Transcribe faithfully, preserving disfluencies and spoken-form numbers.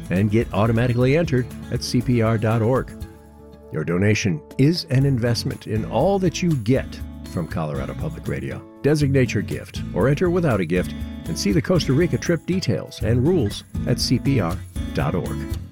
and get automatically entered at C P R dot org. Your donation is an investment in all that you get from Colorado Public Radio. Designate your gift or enter without a gift and see the Costa Rica trip details and rules at C P R dot org.